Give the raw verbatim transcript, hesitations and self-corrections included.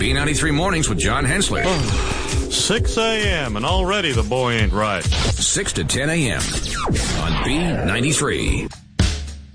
B ninety-three Mornings with John Hensler. six a.m. and already the boy ain't right. six to ten a.m. on B ninety-three.